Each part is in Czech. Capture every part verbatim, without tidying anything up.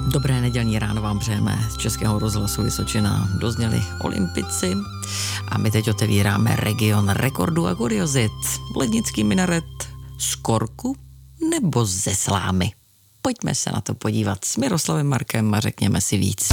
Dobré nedělní ráno vám přejeme z Českého rozhlasu Vysočina. Dozněli Olympici a my teď otevíráme region rekordů a kuriozit. Lednický minaret z korku nebo ze slámy? Pojďme se na to podívat s Miroslavem Markem a řekněme si víc.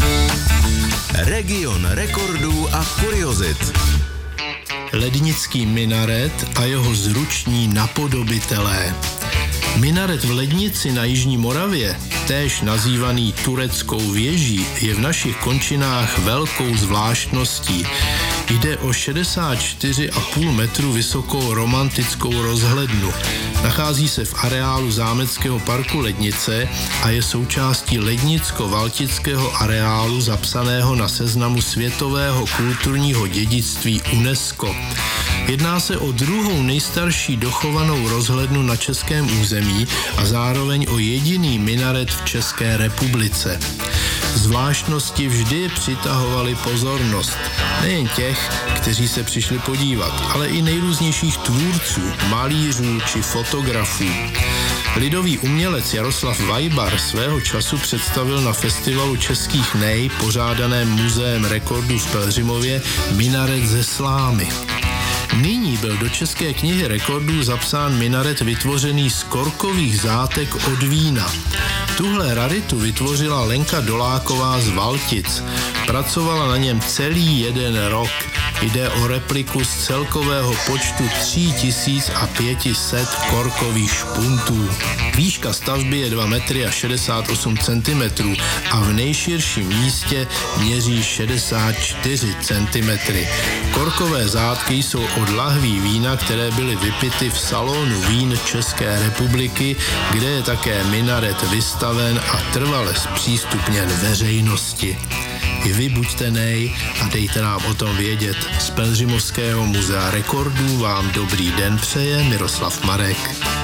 Region rekordů a kuriozit. Lednický minaret a jeho zruční napodobitelé. Minaret v Lednici na jižní Moravě, též nazývaný tureckou věží, je v našich končinách velkou zvláštností. Jde o šedesát čtyři a půl metru vysokou romantickou rozhlednu. Nachází se v areálu zámeckého parku Lednice a je součástí Lednicko-Valtického areálu zapsaného na seznamu světového kulturního dědictví UNESCO. Jedná se o druhou nejstarší dochovanou rozhlednu na českém území a zároveň o jediný minaret v České republice. Zvláštnosti vždy přitahovaly pozornost nejen těch, kteří se přišli podívat, ale i nejrůznějších tvůrců, malířů či fotografů. Lidový umělec Jaroslav Vajbar svého času představil na festivalu českých nej pořádaném Muzeem rekordů v Pelhřimově minaret ze slámy. Nyní byl do České knihy rekordů zapsán minaret vytvořený z korkových zátek od vína. Tuhle raritu vytvořila Lenka Doláková z Valtic. Pracovala na něm celý jeden rok. Jde o repliku z celkového počtu tři tisíce pět set korkových špuntů. Výška stavby je dva metry a šedesát osm centimetrů a v nejširším místě měří šedesát čtyři centimetrů. Korkové zátky jsou od lahví vína, které byly vypity v salonu vín České republiky, kde je také minaret vystaven a trvale zpřístupněn veřejnosti. I vy buďte nej a dejte nám o tom vědět. Z Pelhřimovského muzea rekordů vám dobrý den přeje Miroslav Marek.